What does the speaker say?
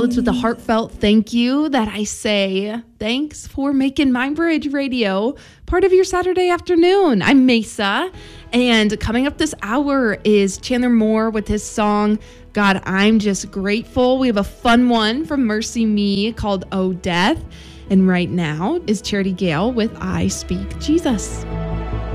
It's with a heartfelt thank you that I say thanks for making Mindbridge Radio part of your Saturday afternoon. I'm Mesa, and coming up this hour is Chandler Moore with his song, God, I'm Just Grateful. We have a fun one from Mercy Me called Oh Death. And right now is Charity Gale with I Speak Jesus.